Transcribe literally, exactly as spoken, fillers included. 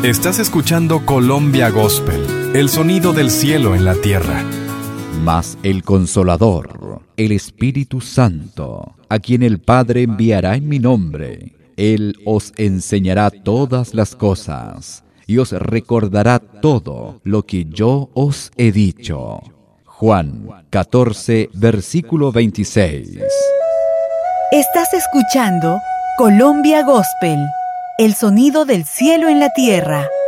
Estás escuchando Colombia Gospel, el sonido del cielo en la tierra. Mas el Consolador, el Espíritu Santo, a quien el Padre enviará en mi nombre, Él os enseñará todas las cosas y os recordará todo lo que yo os he dicho. Juan catorce, versículo veintiséis. Estás escuchando Colombia Gospel, el sonido del cielo en la tierra.